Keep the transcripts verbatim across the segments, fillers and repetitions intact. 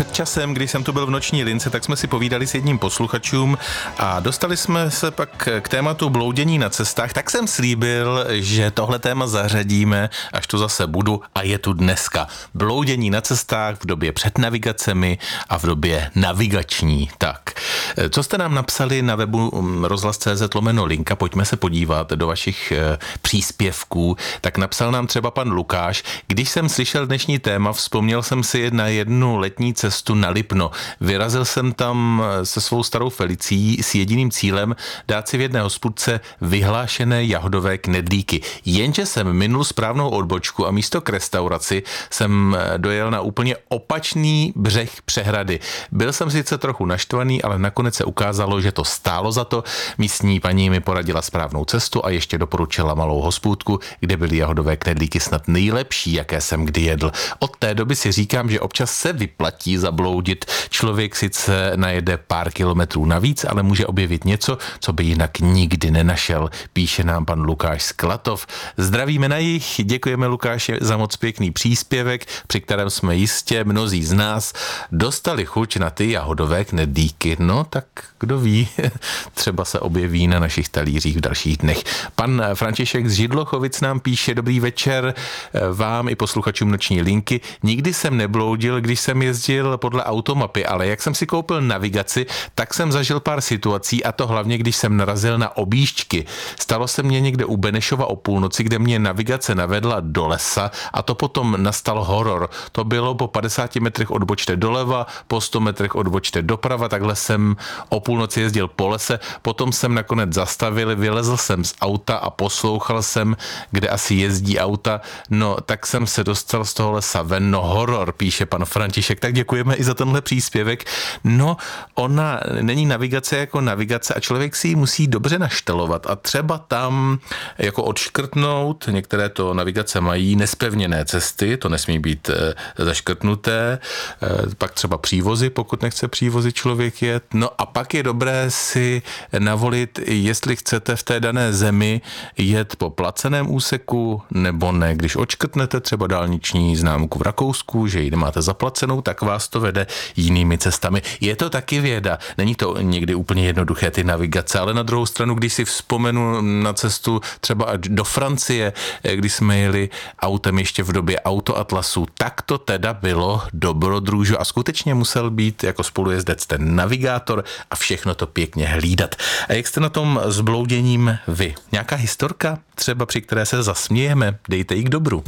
před časem, když jsem tu byl v noční lince, tak jsme si povídali s jedním posluchačům a dostali jsme se pak k tématu bloudění na cestách, tak jsem slíbil, že tohle téma zařadíme, až tu zase budu a je tu dneska. Bloudění na cestách v době před navigacemi a v době navigační. Tak, co jste nám napsali na webu rozhlas tečka cé zet lomeno linka, pojďme se podívat do vašich příspěvků. Tak napsal nám třeba pan Lukáš: když jsem slyšel dnešní téma, vzpomněl jsem si na jednu letní cestu na Lipno. Vyrazil jsem tam se svou starou Felicí s jediným cílem dát si v jedné hospůdce vyhlášené jahodové knedlíky. Jenže jsem minul správnou odbočku a místo k restauraci jsem dojel na úplně opačný břeh přehrady. Byl jsem sice trochu naštvaný, ale nakonec se ukázalo, že to stálo za to. Místní paní mi poradila správnou cestu a ještě doporučila malou hospůdku, kde byly jahodové knedlíky snad nejlepší, jaké jsem kdy jedl. Od té doby si říkám, že občas se vyplatí zabloudit. Člověk sice najede pár kilometrů navíc, ale může objevit něco, co by jinak nikdy nenašel, píše nám pan Lukáš z Klatov. Zdravíme na jich, děkujeme Lukáši za moc pěkný příspěvek, při kterém jsme jistě mnozí z nás dostali chuť na ty jahodové knedlíky. No tak kdo ví, třeba se objeví na našich talířích v dalších dnech. Pan František z Židlochovic nám píše: dobrý večer vám i posluchačům noční linky. Nikdy jsem nebloudil, když jsem jezdil podle automapy, ale jak jsem si koupil navigaci, tak jsem zažil pár situací, a to hlavně, když jsem narazil na objížďky. Stalo se mně někde u Benešova o půlnoci, kde mě navigace navedla do lesa, a to potom nastal horor. To bylo po padesáti metrech odbočte doleva, po sto metrech odbočte doprava, takhle jsem o půlnoci jezdil po lese, potom jsem nakonec zastavil, vylezl jsem z auta a poslouchal jsem, kde asi jezdí auta, no tak jsem se dostal z toho lesa ven, no horor, píše pan František, tak děkujeme i za tenhle příspěvek. No, ona není navigace jako navigace a člověk si ji musí dobře naštelovat a třeba tam jako odškrtnout, některé to navigace mají nespevněné cesty, to nesmí být e, zaškrtnuté, e, pak třeba přívozy, pokud nechce přívozy člověk jet, no a pak je dobré si navolit, jestli chcete v té dané zemi jet po placeném úseku nebo ne. Když odškrtnete třeba dálniční známku v Rakousku, že ji nemáte zaplacenou, tak vás to vede jinými cestami. Je to taky věda. Není to někdy úplně jednoduché ty navigace, ale na druhou stranu, když si vzpomenu na cestu třeba do Francie, když jsme jeli autem ještě v době autoatlasu, tak to teda bylo dobrodružo a skutečně musel být jako spolujezdec ten navigátor a všechno to pěkně hlídat. A jak jste na tom s blouděním vy? Nějaká historka, třeba při které se zasmějeme? Dejte ji k dobru.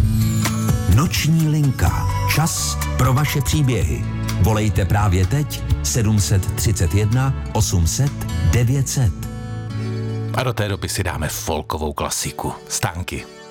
Noční linka. Čas pro vaše příběhy. Volejte právě teď sedm set třicet jedna osm set devět set. A do té doby si dáme folkovou klasiku. Stánky.